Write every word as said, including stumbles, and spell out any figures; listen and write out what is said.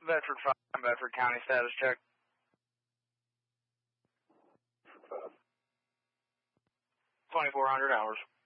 Bedford five, Bedford County status check. twenty-four hundred hours.